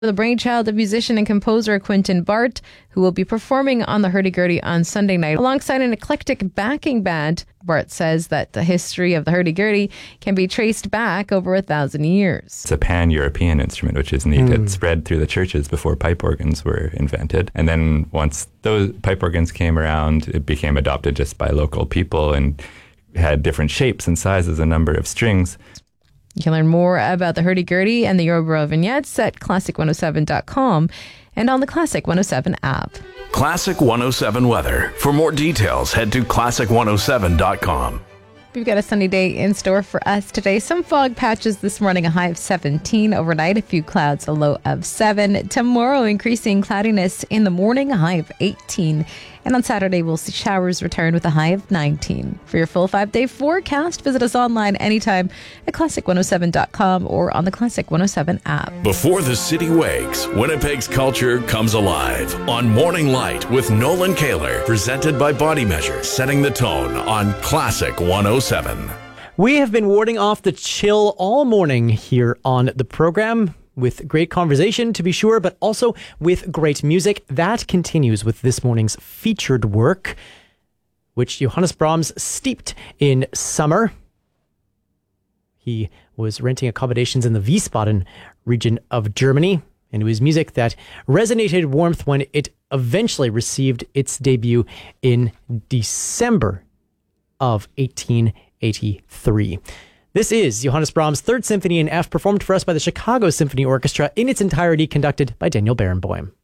The brainchild of musician and composer Quentin Bart, who will be performing on the Hurdy-Gurdy on Sunday night alongside an eclectic backing band. Bart says that the history of the Hurdy-Gurdy can be traced back over 1,000 years. It's a pan-European instrument, which is neat. It spread through the churches before pipe organs were invented. And then once those pipe organs came around, it became adopted just by local people and had different shapes and sizes, a number of strings. You can learn more about the Hurdy-Gurdy and the Yarborough vignettes at classic107.com and on the Classic 107 app. Classic 107 weather. For more details, head to classic107.com. We've got a sunny day in store for us today. Some fog patches this morning, a high of 17 overnight, a few clouds, a low of 7. Tomorrow, increasing cloudiness in the morning, a high of 18. And on Saturday, we'll see showers return with a high of 19. For your full 5-day forecast, visit us online anytime at classic107.com or on the Classic 107 app. Before the city wakes, Winnipeg's culture comes alive on Morning Light with Nolan Kaler, presented by Body Measure, setting the tone on Classic 107. We have been warding off the chill all morning here on the program, with great conversation, to be sure, but also with great music. That continues with this morning's featured work, which Johannes Brahms steeped in summer. He was renting accommodations in the Wiesbaden region of Germany, and it was music that resonated warmth when it eventually received its debut in December of 1883. This is Johannes Brahms' Third Symphony in F, performed for us by the Chicago Symphony Orchestra in its entirety, conducted by Daniel Barenboim.